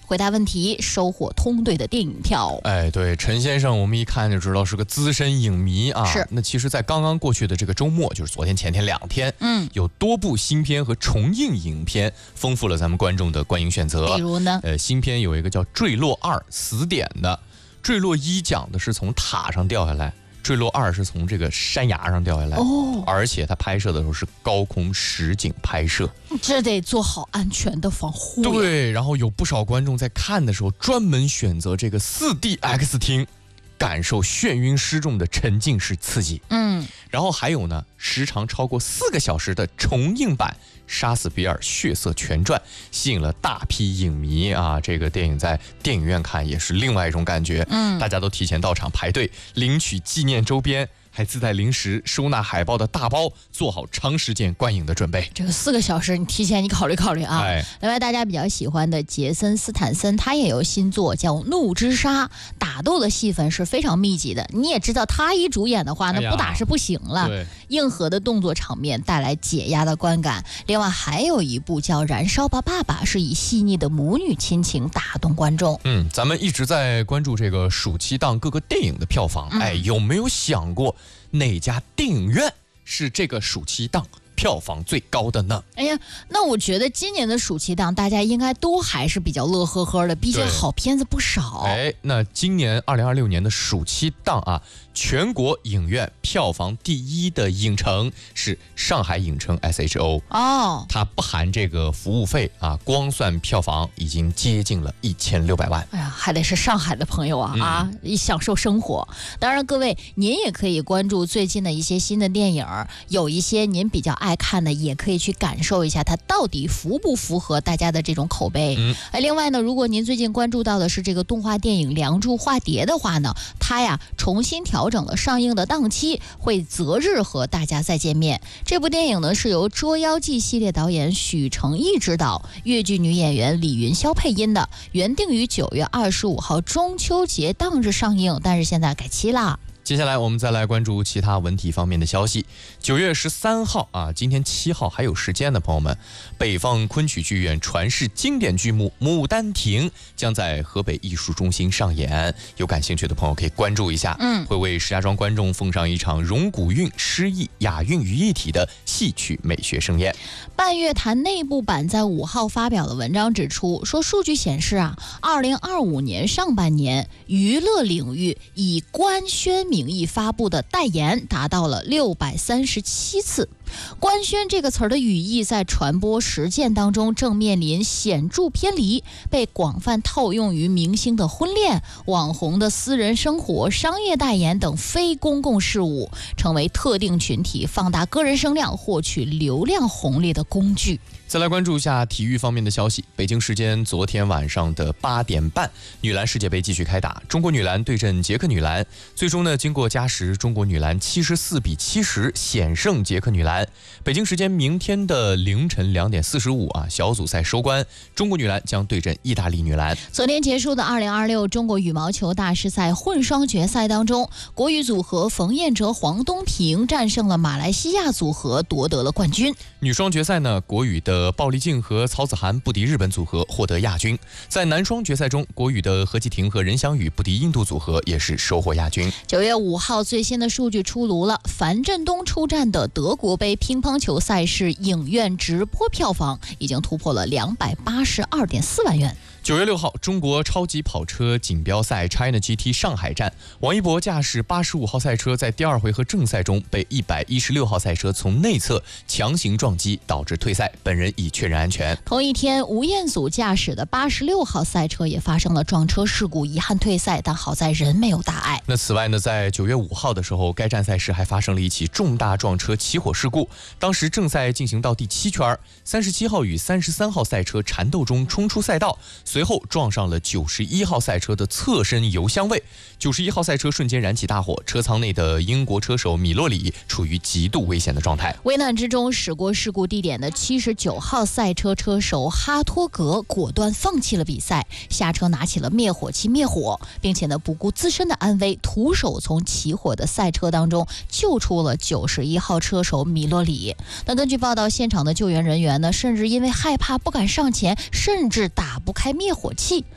回答问题，收获通兑的电影票。 哎，对，陈先生，我们一看就知道是个资深影迷啊。 是。 那其实，在刚刚过去的这个周末，就是昨天、前天2天，有多部新片和重映影片，丰富了咱们观众的观影选择。 比如呢？ 新片有一个叫《坠落2：死点》的，《坠落1》讲的是从塔上掉下来。坠落2是从这个山崖上掉下来，而且他拍摄的时候是高空实景拍摄， 这得做好安全的防护。 对，然后有不少观众在看的时候专门选择这个4DX 厅，感受眩晕失重的沉浸式刺激。然后还有呢，时长超过4个小时的重映版《杀死比尔：血色全传》吸引了大批影迷啊！这个电影在电影院看也是另外一种感觉。大家都提前到场排队领取纪念周边，还自带零食、收纳海报的大包，做好长时间观影的准备。 这个4个小时，你提前你考虑考虑啊。另外，大家比较喜欢的杰森·斯坦森，他也有新作叫《怒之沙》，打斗的戏份是非常密集的。你也知道，他一主演的话，那不打是不行了。硬核的动作场面带来解压的观感。另外，还有一部叫《燃烧吧，爸爸》，是以细腻的母女亲情打动观众。 咱们一直在关注这个暑期档各个电影的票房。有没有想过哪家电影院是这个暑期档票房最高的呢？ 那我觉得今年的暑期档大家应该都还是比较乐呵呵的，毕竟好片子不少。 那今年2026年的暑期档啊，全国影院票房第1的影城是上海影城 SHO 它不含这个服务费啊，光算票房已经接近了1600万。 还得是上海的朋友啊，享受生活。当然，各位您也可以关注最近的一些新的电影，有一些您比较爱看的，也可以去感受一下它到底符不符合大家的这种口碑。另外呢，如果您最近关注到的是这个动画电影《梁祝》化蝶的话呢，它呀重新调整了上映的档期，会择日和大家再见面。这部电影呢是由《捉妖记》系列导演许成义执导，粤剧女演员李云霄配音的，原定于9月25号中秋节当日上映，但是现在改期啦。 接下来我们再来关注其他文体方面的消息。9月13号啊，今天7号还有时间的朋友们，北方昆曲剧院传世经典剧目《牡丹亭》将在河北艺术中心上演，有感兴趣的朋友可以关注一下。会为石家庄观众奉上一场荣古韵、诗意、雅韵于一体的戏曲美学盛宴。 半月谈内部版在5号发表了文章指出，说数据显示啊，2025年上半年娱乐领域以官宣名义发布的代言达到了637次。官宣这个词儿的语义在传播实践当中正面临显著偏离，被广泛套用于明星的婚恋、网红的私人生活、商业代言等非公共事务，成为特定群体放大个人声量、获取流量红利的工具。 再来关注一下体育方面的消息。北京时间昨天晚上的8点半，女篮世界杯继续开打，中国女篮对阵捷克女篮，最终呢经过加时，中国女篮74比70险胜捷克女篮。北京时间明天的凌晨2点45啊，小组赛收官，中国女篮将对阵意大利女篮。 昨天结束的2026中国羽毛球大师赛混双决赛当中，国羽组合冯彦哲、黄东萍战胜了马来西亚组合，夺得了冠军。 女双决赛呢，国羽的鲍丽静和曹子涵不敌日本组合，获得亚军。在男双决赛中，国羽的何继婷和任翔宇不敌印度组合，也是收获亚军。 9月5号最新的数据出炉了，樊振东出战的德国杯乒乓球赛事影院直播票房已经突破了282.4万元。 9月6号，中国超级跑车锦标赛 China GT 上海站，王一博驾驶85号赛车在第2回合正赛中被116号赛车从内侧强行撞击，导致退赛，本人已确认安全。 同一天，吴彦祖驾驶的86号赛车也发生了撞车事故，遗憾退赛，但好在人没有大碍。 那此外呢，在9月5号的时候，该站赛事还发生了一起重大撞车起火事故。当时正赛进行到第7圈，37号与33号赛车缠斗中冲出赛道，随后撞上了91号赛车的侧身油箱位，91号赛车瞬间燃起大火，车舱内的英国车手米洛里处于极度危险的状态。 危难之中，驶过事故地点的79号赛车车手哈托格果断放弃了比赛，下车拿起了灭火器灭火，并且呢不顾自身的安危，徒手从起火的赛车当中救出了91号车手米洛里。那根据报道，现场的救援人员呢，甚至因为害怕不敢上前，甚至打不开灭火器。